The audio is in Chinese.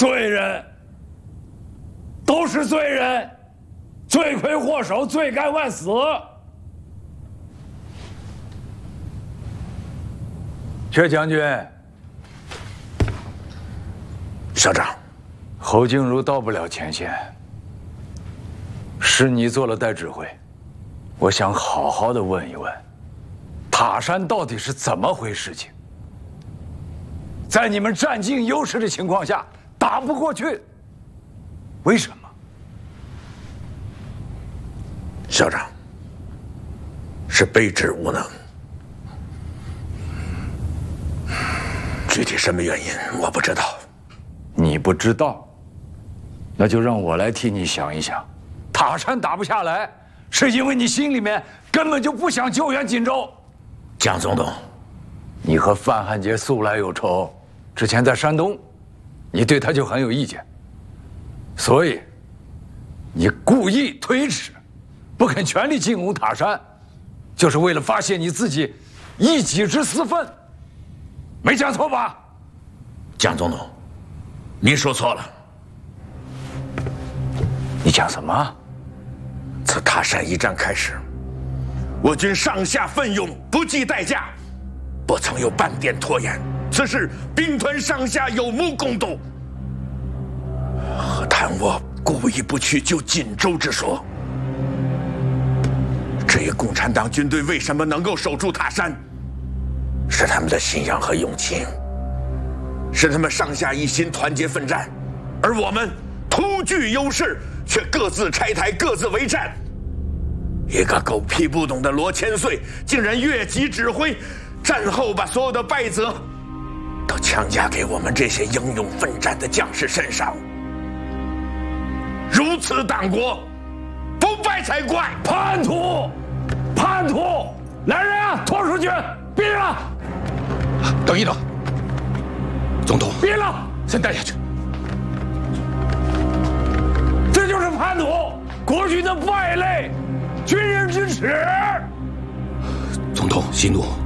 罪人都是罪人，罪魁祸首，罪该万死。薛将军， 校长， 侯静茹到不了前线，是你做了代指挥。我想好好的问一问，塔山到底是怎么回事情？在你们占尽优势的情况下打不过去，为什么？ 校长，是卑职无能，具体什么原因我不知道。 你不知道，那就让我来替你想一想。塔山打不下来，是因为你心里面根本就不想救援锦州。 蒋总统， 你和范汉杰素来有仇，之前在山东，你对他就很有意见，所以你故意推迟，不肯全力进攻塔山，就是为了发泄你自己一己之私愤，没讲错吧？ 蒋总统，您说错了。 你讲什么？ 自塔山一战开始，我军上下奋勇，不计代价，不曾有半点拖延。此事兵团上下有目共睹。何谈我故意不去救锦州之说？至于共产党军队为什么能够守住塔山，是他们的信仰和勇气，是他们上下一心团结奋战，而我们突具优势，却各自拆台，各自为战。一个狗屁不懂的罗千岁，竟然越级指挥，战后把所有的败责都强加给我们这些英勇奋战的将士身上。如此党国，不败才怪！ 叛徒，叛徒！来人啊，拖出去，毙了！ 等一等，总统， 毙了！ 先带下去。 这就是叛徒，国军的败类，军人之耻。 总统息怒。